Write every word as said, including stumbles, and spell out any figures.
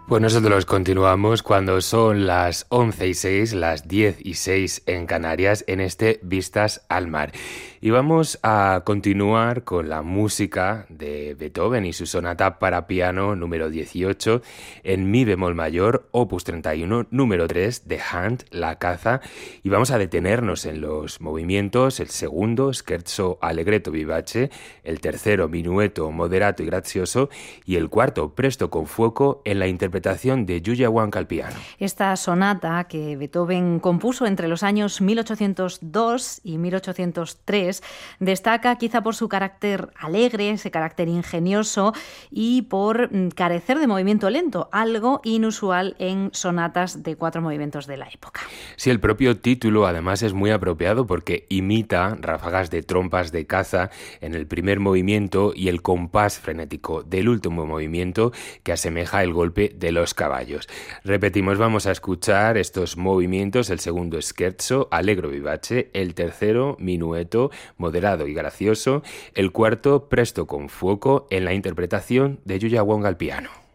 Pues nosotros continuamos cuando son las once y seis, las diez y seis en Canarias, en este Vistas al Mar. Y vamos a continuar con la música de Beethoven y su sonata para piano número dieciocho en mi bemol mayor, opus treinta y uno, número tres, de Hunt, La caza. Y vamos a detenernos en los movimientos, el segundo, scherzo allegretto vivace, el tercero, minueto moderato y grazioso, y el cuarto, presto con fuoco, en la interpretación de Yuya Wang al piano. Esta sonata que Beethoven compuso entre los años mil ochocientos dos y mil ochocientos tres destaca quizá por su carácter alegre, ese carácter ingenioso y por carecer de movimiento lento, algo inusual en sonatas de cuatro movimientos de la época. Sí, el propio título además es muy apropiado porque imita ráfagas de trompas de caza en el primer movimiento y el compás frenético del último movimiento que asemeja el golpe de los caballos. Repetimos, vamos a escuchar estos movimientos: el segundo, scherzo allegro vivace; el tercero, minueto moderado y gracioso; el cuarto, presto con fuoco, en la interpretación de Yuya Wang al piano.